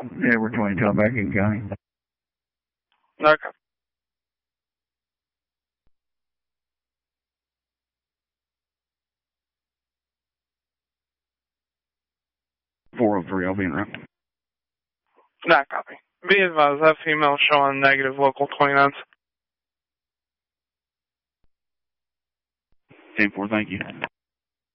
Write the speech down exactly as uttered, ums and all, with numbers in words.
Yeah, we're twenty-two back in county. Okay. four oh three, I'll be in route. Not copy. Be advised, that female showing negative local twenty-nine. ten four, thank you.